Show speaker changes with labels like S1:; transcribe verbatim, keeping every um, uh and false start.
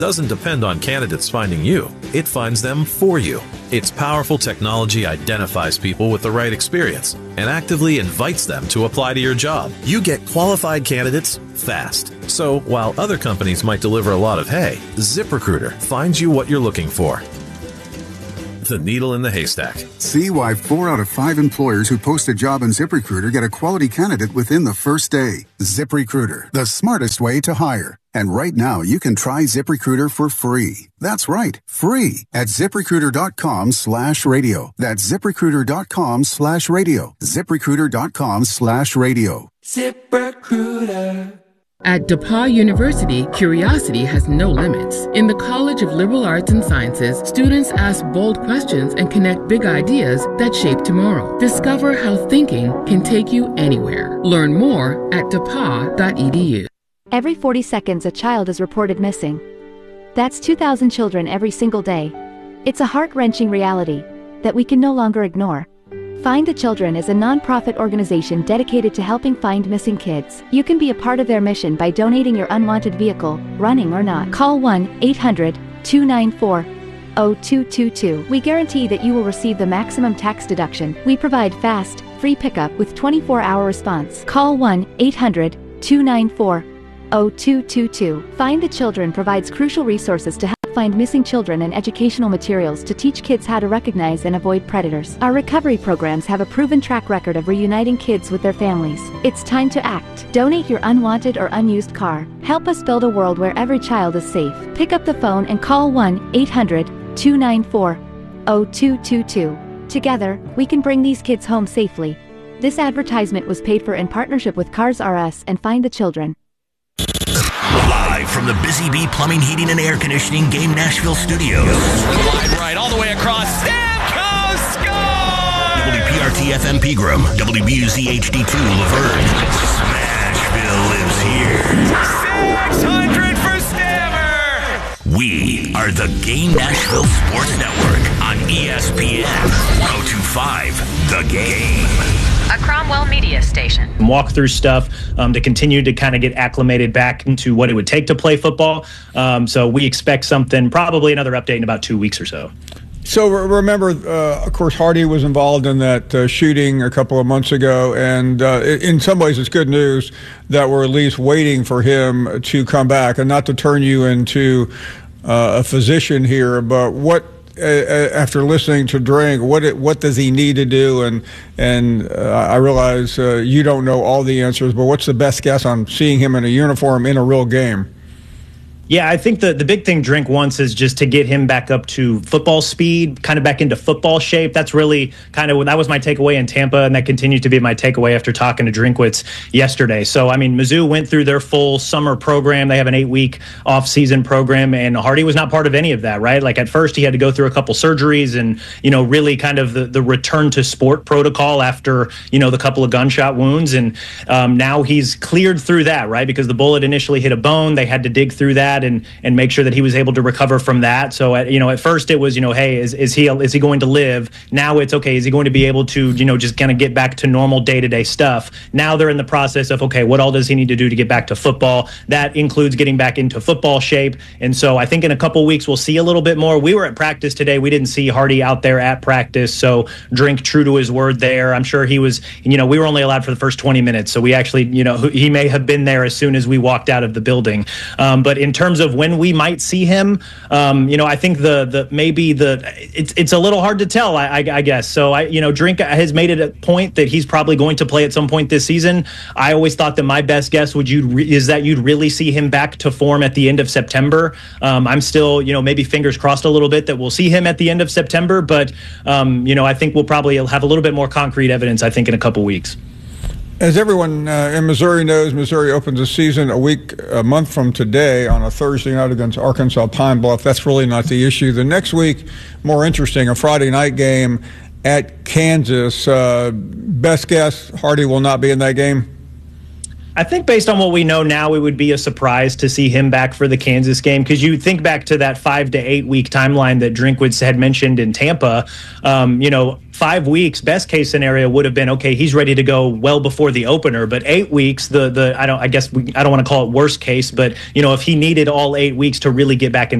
S1: doesn't depend on candidates finding you. It finds them for you. Its powerful technology identifies people with the right experience and actively invites them to apply to your job. You get qualified candidates fast. So while other companies might deliver a lot of hay, ZipRecruiter finds you what you're looking for. The needle in the haystack.
S2: See why four out of five employers who post a job on ZipRecruiter get a quality candidate within the first day. ZipRecruiter, the smartest way to hire. And right now, you can try ZipRecruiter for free. That's right, free at ZipRecruiter.com slash radio. That's ZipRecruiter.com slash radio. ZipRecruiter.com slash radio.
S3: ZipRecruiter.
S4: At DePauw University, curiosity has no limits. In the College of Liberal Arts and Sciences, students ask bold questions and connect big ideas that shape tomorrow. Discover how thinking can take you anywhere. Learn more at depaw dot e d u.
S5: Every forty seconds, a child is reported missing. That's two thousand children every single day. It's a heart-wrenching reality that we can no longer ignore. Find the Children is a non-profit organization dedicated to helping find missing kids. You can be a part of their mission by donating your unwanted vehicle, running or not. Call one eight hundred two nine four zero two two two. We guarantee that you will receive the maximum tax deduction. We provide fast, free pickup with twenty-four hour response. Call one eight hundred two nine four zero two two two. Find the Children provides crucial resources to help find missing children and educational materials to teach kids how to recognize and avoid predators. Our recovery programs have a proven track record of reuniting kids with their families. It's time to act. Donate your unwanted or unused car. Help us build a world where every child is safe. Pick up the phone and call one eight hundred two nine four zero two two two. Together, we can bring these kids home safely. This advertisement was paid for in partnership with Cars R Us and Find the Children.
S6: Live from the Busy Bee Plumbing, Heating, and Air Conditioning Game Nashville Studios.
S3: Wide right, all the way across. Stamkos score!
S6: W P R T F M Pegram, W B U Z H D two Laverne. Smashville lives here.
S3: six hundred for Stammer!
S6: We are the Game Nashville Sports Network on E S P N one oh two point five The Game.
S7: A Cromwell Media station.
S8: Walk through stuff um, to continue to kind of get acclimated back into what it would take to play football. Um, so we expect something, probably another update in about two weeks or so.
S9: So remember, uh, of course, Hardy was involved in that uh, shooting a couple of months ago, and uh, in some ways it's good news that we're at least waiting for him to come back. And not to turn you into uh, a physician here, but what Uh, after listening to Drink, what it, what does he need to do? And and uh, I realize uh, you don't know all the answers, but what's the best guess on seeing him in a uniform in a real game?
S8: Yeah, I think the, the big thing Drink wants is just to get him back up to football speed, kind of back into football shape. That's really kind of, that was my takeaway in Tampa, and that continues to be my takeaway after talking to Drinkwitz yesterday. So, I mean, Mizzou went through their full summer program. They have an eight-week off-season program, and Hardy was not part of any of that, right? Like, at first he had to go through a couple surgeries and, you know, really kind of the, the return-to-sport protocol after, you know, the couple of gunshot wounds. And um, now he's cleared through that, right? Because the bullet initially hit a bone. They had to dig through that and and make sure that he was able to recover from that. So at, you know, at first it was, you know, hey, is is he is he going to live? Now it's okay, is he going to be able to, you know, just kind of get back to normal day-to-day stuff? Now they're in the process of, okay, what all does he need to do to get back to football? That includes getting back into football shape. And so I think in a couple weeks we'll see a little bit more. We were at practice today. We didn't see Hardy out there at practice. So Drink true to his word there. I'm sure he was, you know, we were only allowed for the first twenty minutes. So we actually, you know, he may have been there as soon as we walked out of the building. Um, but in terms of when we might see him, um, you know, I think the the maybe the it's it's a little hard to tell, I, I, I guess. So I, you know, Drink has made it a point that he's probably going to play at some point this season. I always thought that my best guess would you re- is that you'd really see him back to form at the end of September. Um, I'm still, you know, maybe fingers crossed a little bit that we'll see him at the end of September, but um, you know, I think we'll probably have a little bit more concrete evidence, I think, in a couple weeks.
S9: As everyone uh, in Missouri knows, Missouri opens the season a week, a month from today on a Thursday night against Arkansas Pine Bluff. That's really not the issue. The next week, more interesting, a Friday night game at Kansas. Uh, best guess, Hardy will not be in that game?
S8: I think based on what we know now, it would be a surprise to see him back for the Kansas game, because you think back to that five to eight week timeline that Drinkwitz had mentioned in Tampa. Um, you know, five weeks, best case scenario would have been, okay, he's ready to go well before the opener. But eight weeks, the the I don't I guess we, I don't want to call it worst case, but you know, if he needed all eight weeks to really get back in